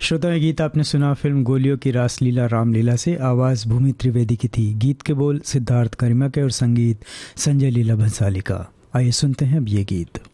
श्रोता, ये गीत आपने सुना फिल्म गोलियों की रासलीला रामलीला से। आवाज़ भूमि त्रिवेदी की थी। गीत के बोल सिद्धार्थ करिमा के और संगीत संजय लीला भंसाली का। आइए सुनते हैं अब ये गीत।